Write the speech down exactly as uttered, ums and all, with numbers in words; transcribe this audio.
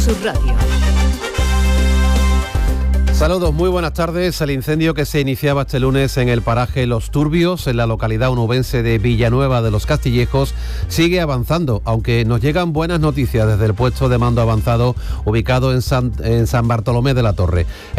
Radio. Saludos, muy buenas tardes. El incendio que se iniciaba este lunes en el paraje Los Turbios, en la localidad onubense de Villanueva de los Castillejos, sigue avanzando, aunque nos llegan buenas noticias desde el puesto de mando avanzado ubicado en San, en San Bartolomé de la Torre.